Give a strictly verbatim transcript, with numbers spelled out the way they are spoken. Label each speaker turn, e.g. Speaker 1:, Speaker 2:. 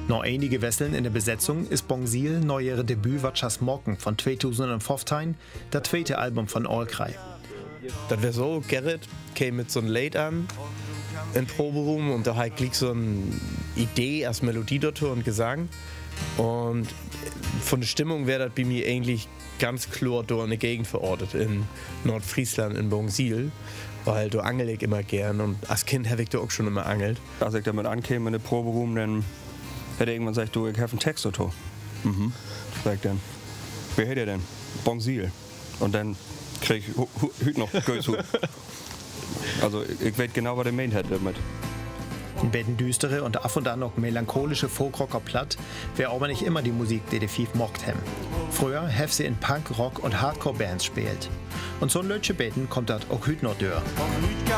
Speaker 1: Noch einige Wesseln in der Besetzung ist Bongsil neuere Debüt Watschas Morgen von zweitausendfünfzehn, das zweite Album von Allkrei.
Speaker 2: Das wäre so, Gerrit käme mit so einem Late an in Proberaum und da halt liegt so eine Idee als Melodie dort und Gesang. Und von der Stimmung wäre das bei mir eigentlich ganz klar da in der Gegend verortet, in Nordfriesland, in Bongsil, weil da angel ich immer gern und als Kind habe ich da auch schon immer angelt.
Speaker 3: Als ich damit ankäme in den Proberaum, dann hätte irgendwann gesagt, du, ich habe einen Text oder mhm. Sag ich dann, wer hätte denn? Bongsil. Und dann krieg ich hüt noch Gölshut. Also ich weiß genau, was er meint hätte damit.
Speaker 1: Ein bisschen düstere und ab und an noch melancholische Folkrocker platt wäre aber nicht immer die Musik, die die Fief mockt haben. Früher have sie in Punk, Rock und Hardcore-Bands spielt. Und so ein Lötche Beten kommt das auch hüt noch durch.